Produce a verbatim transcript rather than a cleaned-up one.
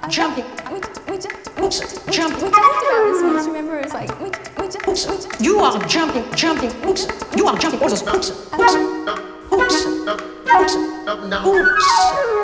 jumping. We, we just, Oops, jumping. we talked about this once. Remember, it was like we, we just, Oops, we just. you are jumping, jumping. Oops, you are jumping. All those oops, oops, oops, oops, oops.